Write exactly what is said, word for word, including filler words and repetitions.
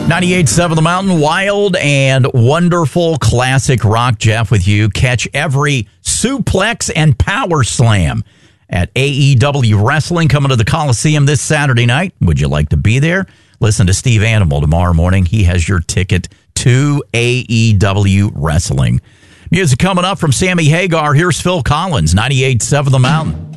ninety-eight point seven The Mountain, wild and wonderful classic rock. Jeff with you. Catch every suplex and power slam at A E W Wrestling coming to the Coliseum this Saturday night. Would you like to be there? Listen to Steve Animal tomorrow morning. He has your ticket to A E W Wrestling. Music coming up from Sammy Hagar. Here's Phil Collins, ninety-eight point seven The Mountain.